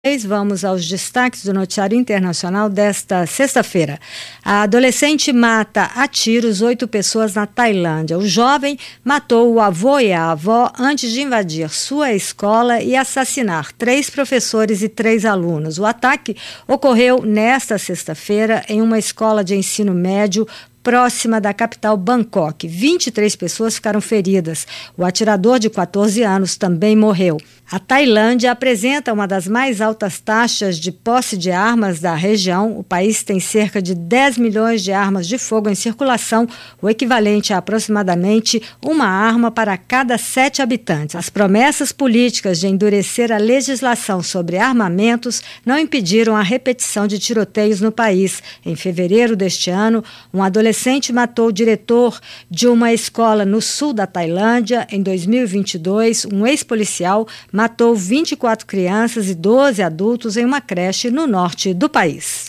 Vamos aos destaques do noticiário internacional desta sexta-feira. A adolescente mata a tiros 8 pessoas na Tailândia. O jovem matou o avô e a avó antes de invadir sua escola e assassinar 3 professores e 3 alunos. O ataque ocorreu nesta sexta-feira em uma escola de ensino médio próxima da capital Bangkok. 23 pessoas ficaram feridas. O atirador de 14 anos também morreu. A Tailândia apresenta uma das mais altas taxas de posse de armas da região. O país tem cerca de 10 milhões de armas de fogo em circulação, o equivalente a aproximadamente uma arma para cada 7 habitantes. As promessas políticas de endurecer a legislação sobre armamentos não impediram a repetição de tiroteios no país. Em fevereiro deste ano, um adolescente matou o diretor de uma escola no sul da Tailândia. Em 2022, um ex-policial matou 24 crianças e 12 adultos em uma creche no norte do país.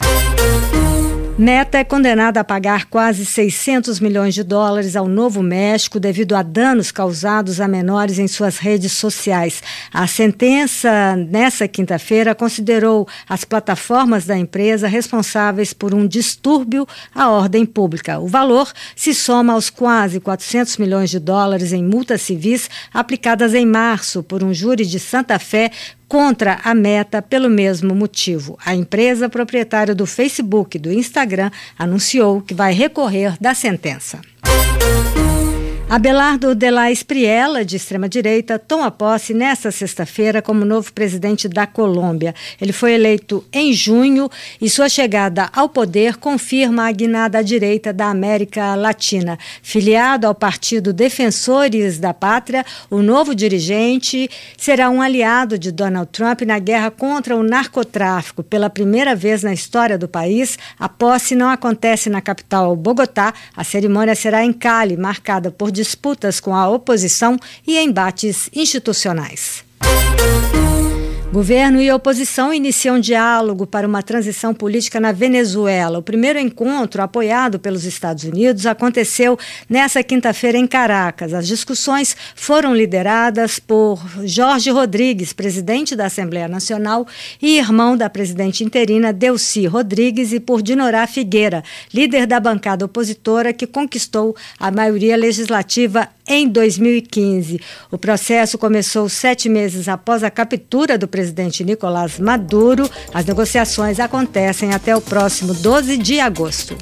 Meta é condenada a pagar quase 600 milhões de dólares ao Novo México devido a danos causados a menores em suas redes sociais. A sentença, nessa quinta-feira, considerou as plataformas da empresa responsáveis por um distúrbio à ordem pública. O valor se soma aos quase 400 milhões de dólares em multas civis aplicadas em março por um júri de Santa Fé contra a Meta pelo mesmo motivo. A empresa proprietária do Facebook e do Instagram anunciou que vai recorrer da sentença. Abelardo de la Espriella, de extrema-direita, toma posse nesta sexta-feira como novo presidente da Colômbia. Ele foi eleito em junho e sua chegada ao poder confirma a guinada à direita da América Latina. Filiado ao Partido Defensores da Pátria, o novo dirigente será um aliado de Donald Trump na guerra contra o narcotráfico. Pela primeira vez na história do país, a posse não acontece na capital Bogotá. A cerimônia será em Cali, marcada por disputas com a oposição e embates institucionais. Governo e oposição iniciam diálogo para uma transição política na Venezuela. O primeiro encontro, apoiado pelos Estados Unidos, aconteceu nesta quinta-feira em Caracas. As discussões foram lideradas por Jorge Rodrigues, presidente da Assembleia Nacional e irmão da presidente interina Delcy Rodrigues, e por Dinorá Figueira, líder da bancada opositora que conquistou a maioria legislativa em 2015. O processo começou 7 meses após a captura do presidente Nicolás Maduro. As negociações acontecem até o próximo 12 de agosto.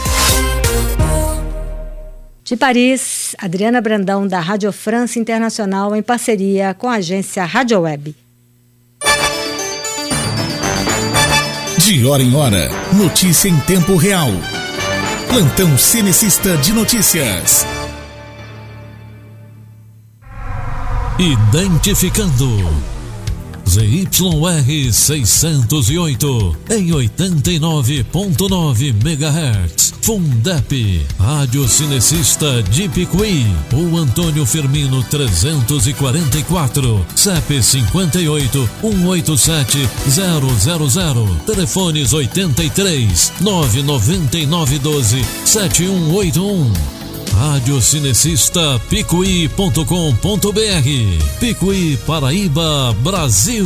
De Paris, Adriana Brandão, da Rádio France Internacional, em parceria com a agência Rádio Web. De hora em hora, notícia em tempo real. Plantão Cenecista de Notícias. Identificando ZYR 608 em 89.9 MHz. Fundep, Rádio Cinecista de Picuí. O Antônio Firmino 344, CEP 58 187 000. Telefones 83 999 12 7181. Rádio Cinecista Picuí.com.br. Picuí, Paraíba, Brasil.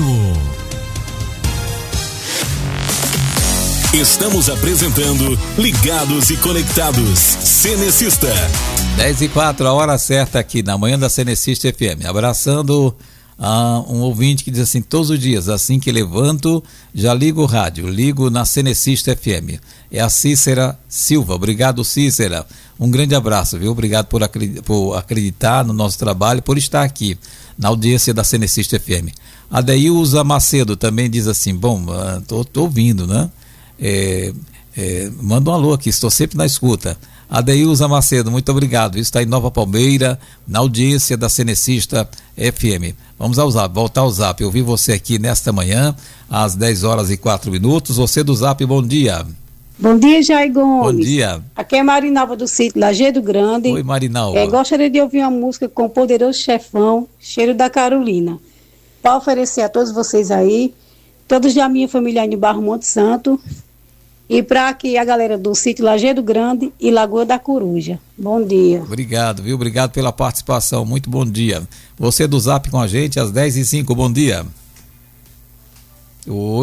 Estamos apresentando Ligados e Conectados Cenecista. 10h04, a hora certa aqui na manhã da Cenecista FM. Abraçando um ouvinte que diz assim: todos os dias, assim que levanto, já ligo o rádio, ligo na Cenecista FM. É a Cícera Silva. Obrigado, Cícera. Um grande abraço, viu? Obrigado por acreditar no nosso trabalho, por estar aqui na audiência da Cenecista FM. A Deilza Macedo também diz assim: bom, tô ouvindo, né? Manda um alô aqui, estou sempre na escuta. A Deilza Macedo, muito obrigado. Isso está em Nova Palmeira, na audiência da Cenecista FM. Vamos voltar ao Zap. Eu vi você aqui nesta manhã, às 10h04. Você do Zap, bom dia. Bom dia, Jair Gomes. Bom dia. Aqui é Marinalva do sítio Lajeado Grande. Oi, Marinalva. Gostaria de ouvir uma música com o Poderoso Chefão, Cheiro da Carolina, para oferecer a todos vocês aí, todos da minha família em Barro Monte Santo, e para que a galera do sítio Lajeado Grande e Lagoa da Coruja. Bom dia. Obrigado, viu? Obrigado pela participação. Muito bom dia. Você do Zap com a gente às 10h05. Bom dia. Oi.